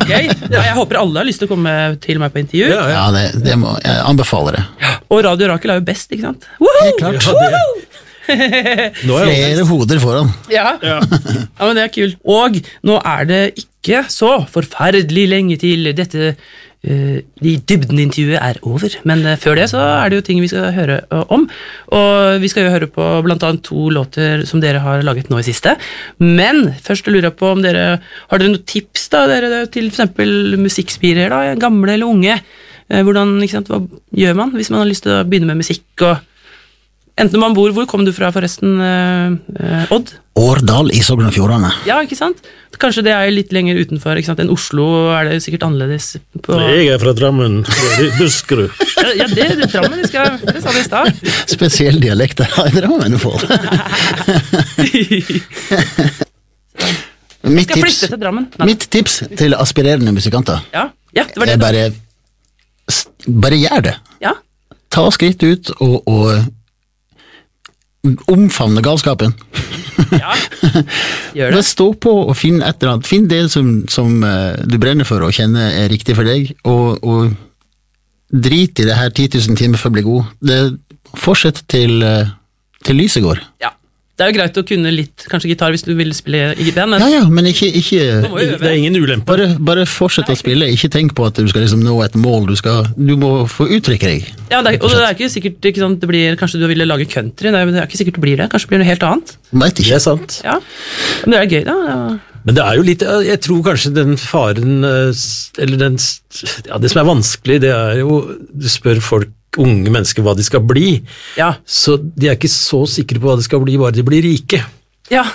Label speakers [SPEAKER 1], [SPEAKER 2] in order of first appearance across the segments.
[SPEAKER 1] Gøy. Ja, jeg håper alle har lyst til å komme til meg på intervju.
[SPEAKER 2] Ja, det må jeg anbefale det.
[SPEAKER 1] Og Radio Rakel jo best, ikke sant? Woohoo!
[SPEAKER 2] Helt klart. Flere hoder foran.
[SPEAKER 1] Ja, men det kult. Og nå det ikke så forferdelig lenge til dette dybden-intervjuet over, men før det så det jo ting vi skal høre om, og vi skal jo høre på blant annet 2 låter som dere har laget nå i siste, men først lurer jeg på om har dere noen tips da, dere til for eksempel musikkspirer da, gamle eller unge, hvordan, ikke sant, hva gjør man hvis man har lyst til å begynne med musikk, og enten man bor, hvor kom du fra forresten, Odd?
[SPEAKER 2] Årdal i Sogn og Fjordane.
[SPEAKER 1] Ja, ikke sant? Kanskje det litt lenger utenfor, ikke sant? Enn Oslo det sikkert annerledes på...
[SPEAKER 3] Jeg fra Drammen, Buskerud.
[SPEAKER 1] Ja, det Drammen, det sa vi i stad.
[SPEAKER 2] Spesiell dialekt i Drammen, får. Mitt tips til aspirerende musikanter
[SPEAKER 1] det var det
[SPEAKER 2] bare gjør det.
[SPEAKER 1] Ja.
[SPEAKER 2] Ta skritt ut og omfavne galskapen.
[SPEAKER 1] Ja, gjør det.
[SPEAKER 2] Stå på og finn et eller annet. Finn det som du brenner for og kjenner riktig for deg, og drit i det her 10 000 timer for å bli god. Fortsett til lyset går.
[SPEAKER 1] Ja. Det jo greit å kunne litt, kanskje gitar hvis du vil spille i band, men...
[SPEAKER 2] Ja, men ikke
[SPEAKER 3] det ingen ulempe.
[SPEAKER 2] Bare fortsett å spille, ikke tenk på at du skal liksom nå et mål, du må få uttrykke deg.
[SPEAKER 1] Ja, og det ikke sikkert, ikke sant, det blir, kanskje du ville lage country, det ikke sikkert det blir det, kanskje blir det helt annet.
[SPEAKER 2] Vet ikke.
[SPEAKER 3] Det sant.
[SPEAKER 1] Ja, men det gøy da. Ja.
[SPEAKER 3] Men det jo litt, jeg tror kanskje den faren, eller det som vanskelig, det jo, du spør folk, unge mennesker hva de skal bli, så de ikke så sikre på hva de skal bli, bare de blir rike.
[SPEAKER 1] Ja,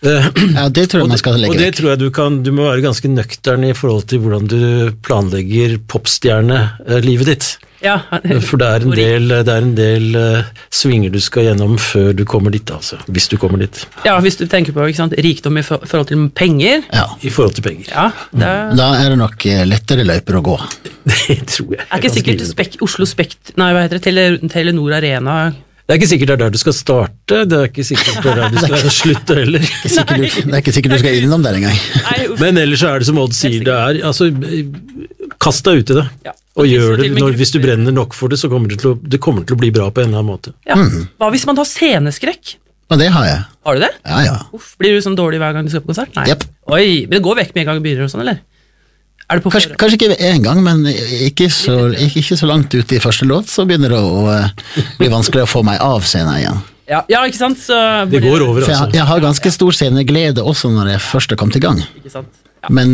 [SPEAKER 2] det tror jeg man skal legge vekk.
[SPEAKER 3] Og det tror jeg du må være ganske nøktern i forhold til hvordan du planlegger popstjerne-livet ditt.
[SPEAKER 1] Ja.
[SPEAKER 3] For det en del svinger du skal gjennom før du kommer dit, altså, hvis du kommer dit.
[SPEAKER 1] Ja, hvis du tenker på, ikke sant, rikdom i forhold til penger.
[SPEAKER 3] Ja, i forhold til penger.
[SPEAKER 1] Ja,
[SPEAKER 2] da det nok lettere løyper å gå.
[SPEAKER 3] Det tror jeg.
[SPEAKER 1] Ikke sikkert Oslo hva heter det, Telenor Arena.
[SPEAKER 3] Det ikke sikkert det der du skal starte, det ikke sikkert det der du skal slutte heller.
[SPEAKER 2] Det ikke sikkert du skal innom der en gang.
[SPEAKER 3] Men ellers det som Odd sier, altså, kast deg ut i det, og gjør det, hvis du brenner nok for det, så kommer det til å bli bra på en eller annen måte.
[SPEAKER 1] Ja. Hva hvis man har sceneskrekk?
[SPEAKER 2] Ja, det har jeg.
[SPEAKER 1] Har du det?
[SPEAKER 2] Ja.
[SPEAKER 1] Uff, blir du sånn dårlig hver gang du skal på konsert? Nei.
[SPEAKER 2] Yep.
[SPEAKER 1] Oi, men det går vekk med en gang du begynner og sånn, eller?
[SPEAKER 2] Kanskje ikke en gang, men ikke så langt ut i første låt, så begynner det å bli vanskelig å få meg av scenen igjen.
[SPEAKER 1] Ja, ikke sant? Så
[SPEAKER 3] det går over, altså.
[SPEAKER 2] Jeg har ganske stor sceneglede også når jeg først kom til gang.
[SPEAKER 1] Ikke sant? Ja.
[SPEAKER 2] Men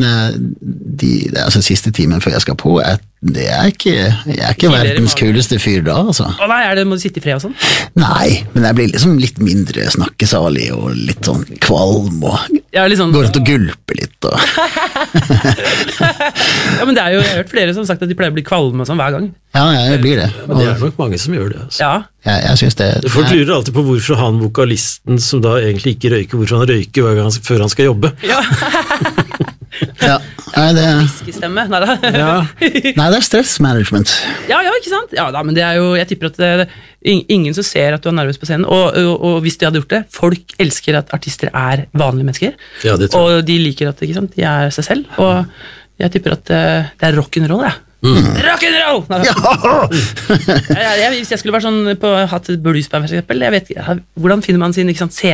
[SPEAKER 2] altså, siste timen før jeg skal på, jeg ikke verdens kuleste fyr da, altså.
[SPEAKER 1] Å nei, må du sitte i fred og sånn?
[SPEAKER 2] Nei, men jeg blir liksom litt mindre snakkesalig og litt sånn kvalm og
[SPEAKER 1] liksom,
[SPEAKER 2] går rundt og gulper litt og...
[SPEAKER 1] Ja, men jeg har hørt flere som har sagt at de pleier å bli kvalme og sånn hver gang.
[SPEAKER 2] Ja, jeg blir det.
[SPEAKER 3] Men det nok mange som gjør det, altså.
[SPEAKER 1] Ja.
[SPEAKER 2] Jeg synes det...
[SPEAKER 3] Folk lurer alltid på hvorfor han vokalisten som da egentlig ikke røyker, hvorfor han røyker hver gang før han skal jobbe. Ja.
[SPEAKER 1] Whiskystemme, neida.
[SPEAKER 2] Nei, det stressmanagement.
[SPEAKER 1] Ja, ikke sant? Ja, men det jo, jeg tipper at det ingen som ser at du nervøs på scenen, og hvis de hadde gjort det, folk elsker at artister vanlige mennesker,
[SPEAKER 3] ja, det tror jeg.
[SPEAKER 1] Og de liker at ikke sant? De seg selv, og jeg tipper at det rock'n'roll, Rock'n'roll! Hvis jeg skulle vært sånn hatt et bluesband for eksempel, jeg vet ikke, hvordan finner man sin, ikke sant,